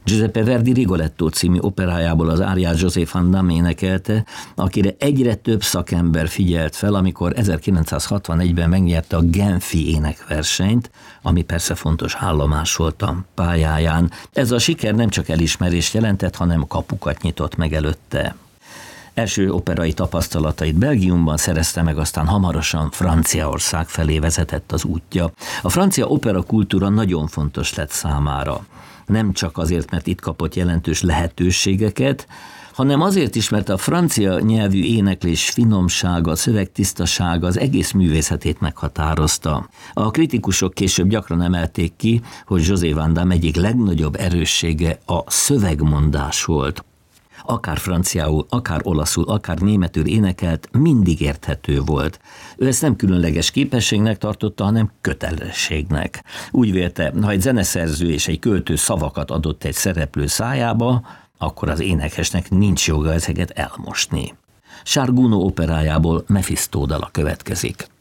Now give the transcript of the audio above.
Giuseppe Verdi Rigoletto című operájából az áriát José van Damme énekelte, akire egyre több szakember figyelt fel, amikor 1961-ben megnyerte a Genfi énekversenyt, ami persze fontos állomás volt a pályáján. Ez a siker nem csak elismerést jelentett, hanem kapukat nyitott meg előtte. Első operai tapasztalatait Belgiumban szerezte meg, aztán hamarosan Franciaország felé vezetett az útja. A francia opera kultúra nagyon fontos lett számára. Nem csak azért, mert itt kapott jelentős lehetőségeket, hanem azért is, mert a francia nyelvű éneklés finomsága, szövegtisztasága az egész művészetét meghatározta. A kritikusok később gyakran emelték ki, hogy José van Damme egyik legnagyobb erőssége a szövegmondás volt. Akár franciául, akár olaszul, akár németül énekelt, mindig érthető volt. Ő ezt nem különleges képességnek tartotta, hanem kötelességnek. Úgy vélte, ha egy zeneszerző és egy költő szavakat adott egy szereplő szájába, akkor az énekesnek nincs joga ezeket elmosni. Charles Gounod operájából Mephisto dala következik.